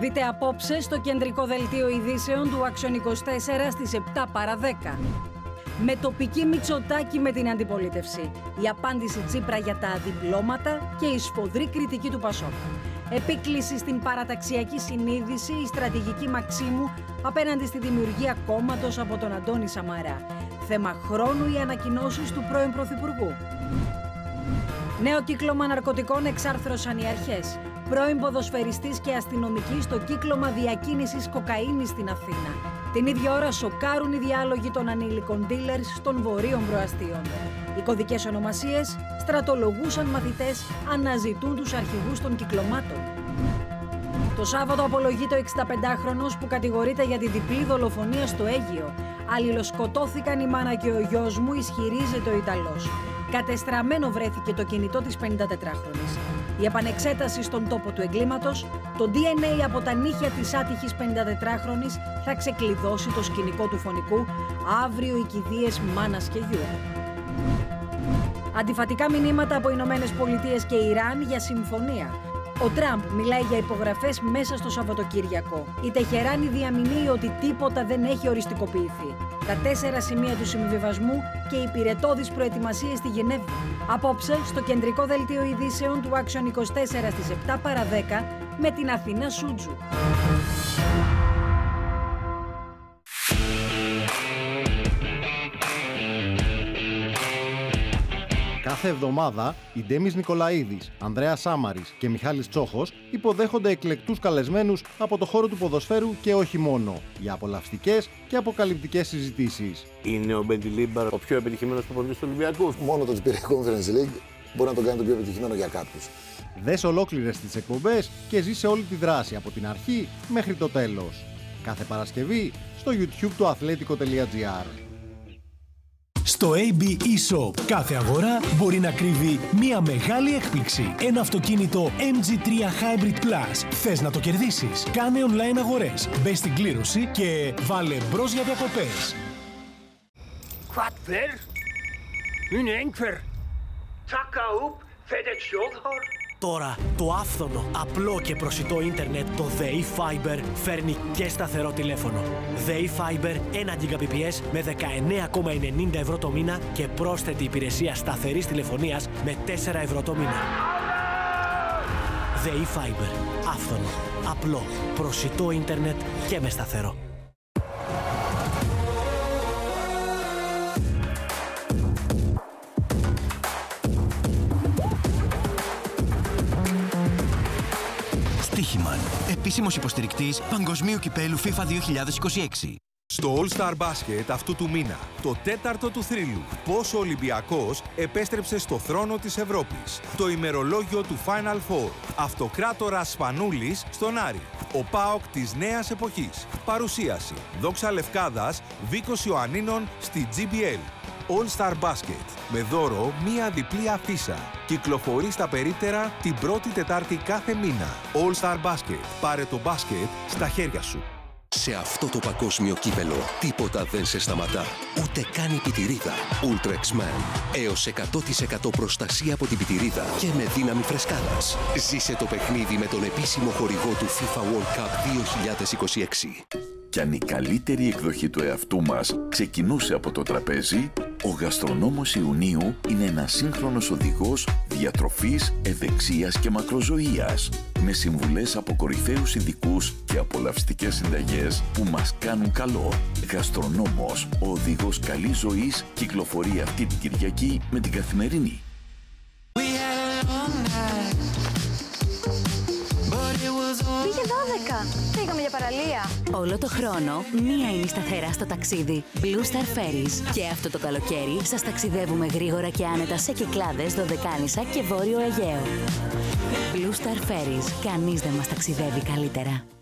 Δείτε απόψε στο κεντρικό δελτίο ειδήσεων του Action 24 στις 7 παρά 10. Με τοπική Μητσοτάκη με την αντιπολίτευση. Η απάντηση Τσίπρα για τα διπλώματα και η σφοδρή κριτική του Πασόκ. Επίκληση στην παραταξιακή συνείδηση, η στρατηγική Μαξίμου απέναντι στη δημιουργία κόμματος από τον Αντώνη Σαμαρά. Θέμα χρόνου οι ανακοινώσεις του πρώην Πρωθυπουργού. Νέο κύκλωμα ναρκωτικών εξάρθρωσαν οι αρχές. Πρώην ποδοσφαιριστής και αστυνομική στο κύκλωμα διακίνησης κοκαίνης στην Αθήνα. Την ίδια ώρα σοκάρουν οι διάλογοι των ανήλικων dealers των βορείων προαστίων. Οι κωδικές ονομασίες στρατολογούσαν μαθητές, αναζητούν τους αρχηγούς των κυκλωμάτων. Το Σάββατο απολογείται ο 65χρονος που κατηγορείται για τη διπλή δολοφονία στο Αίγυο. Αλληλοσκοτώθηκαν η μάνα και ο γιος μου, ισχυρίζεται ο Ιταλός. Κατεστραμμένο βρέθηκε το κινητό της 54χρονης. Η επανεξέταση στον τόπο του εγκλήματος, το DNA από τα νύχια της άτυχης 54χρονης θα ξεκλειδώσει το σκηνικό του φωνικού, αύριο οι κηδείες μάνας και γιου. Αντιφατικά μηνύματα από Ηνωμένες Πολιτείες και Ιράν για συμφωνία. Ο Τραμπ μιλάει για υπογραφές μέσα στο Σαββατοκύριακο. Η Τεχεράνη διαμηνύει ότι τίποτα δεν έχει οριστικοποιηθεί. Τα 4 σημεία του συμβιβασμού και οι πυρετώδεις προετοιμασίες στη Γενέβη. Απόψε, στο κεντρικό δελτίο ειδήσεων του Action 24 στις 7 παρά 10 με την Αθήνα Σούτζου. Κάθε εβδομάδα, οι Ντέμις Νικολαίδης, Ανδρέας Σάμαρης και Μιχάλης Τσόχος υποδέχονται εκλεκτούς καλεσμένους από το χώρο του ποδοσφαίρου και όχι μόνο, για απολαυστικές και αποκαλυπτικές συζητήσεις. Είναι ο Μπεντιλίμπαρ ο πιο επιτυχημένος προπονητής του Ολυμπιακού? Μόνο το ότι πήρε Conference League μπορεί να τον κάνει το πιο επιτυχημένο για κάποιους. Δες ολόκληρες τις εκπομπές και ζήσε όλη τη δράση από την αρχή μέχρι το τέλος. Κάθε Παρασκευή στο YouTube του athletico.gr. Στο AB eShop κάθε αγορά μπορεί να κρύβει μία μεγάλη έκπληξη. Ένα αυτοκίνητο MG3 Hybrid Plus. Θες να το κερδίσεις? Κάνε online αγορές. Μπες στην κλήρωση και βάλε μπρος για διακοπές. Quatver? Une enkver? Taka up, fedet sjodhar? Τώρα το άφθονο, απλό και προσιτό ίντερνετ, το ΔΕΗ Fiber, φέρνει και σταθερό τηλέφωνο. ΔΕΗ Fiber 1 Gbps με 19,90 ευρώ το μήνα και πρόσθετη υπηρεσία σταθερής τηλεφωνίας με 4 ευρώ το μήνα. ΔΕΗ Fiber. Άφθονο, απλό, προσιτό ίντερνετ και με σταθερό. Στοίχημαν, επίσημος υποστηρικτής Παγκοσμίου Κυπέλου FIFA 2026. Στο All Star Basket αυτού του μήνα, το τέταρτο του θρύλου, πώς ο Ολυμπιακός επέστρεψε στο θρόνο της Ευρώπης. Το ημερολόγιο του Final Four, Αυτοκράτορας Σπανούλης στον Άρη. Ο ΠΑΟΚ της νέας εποχής. Παρουσίαση, Δόξα Λευκάδας, Βίκος Ιωαννίνων στη GBL. All Star Basket, με δώρο μία διπλή αφίσα. Κυκλοφορεί στα περίπτερα την πρώτη Τετάρτη κάθε μήνα. All Star Basket, πάρε το μπάσκετ στα χέρια σου. Σε αυτό το παγκόσμιο κύπελο τίποτα δεν σε σταματά, ούτε καν η πιτηρίδα. Ultra-X-Man. Έως 100% προστασία από την πιτηρίδα και με δύναμη φρεσκάδας. Ζήσε το παιχνίδι με τον επίσημο χορηγό του FIFA World Cup 2026. Κι αν η καλύτερη εκδοχή του εαυτού μας ξεκινούσε από το τραπέζι, ο Γαστρονόμος Ιουνίου είναι ένας σύγχρονος οδηγός διατροφής, ευεξίας και μακροζωίας, με συμβουλές από κορυφαίους ειδικούς και απολαυστικές συνταγές που μας κάνουν καλό. Γαστρονόμος, ο οδηγός καλής ζωής, κυκλοφορεί αυτή την Κυριακή με την Καθημερινή. Πήγε 12. Πήγαμε για παραλία. Όλο το χρόνο, μία είναι η σταθερά στο ταξίδι. Blue Star Ferries. Και αυτό το καλοκαίρι σας ταξιδεύουμε γρήγορα και άνετα σε Κυκλάδες, Δωδεκάνησα και Βόρειο Αιγαίο. Blue Star Ferries. Κανείς δεν μας ταξιδεύει καλύτερα.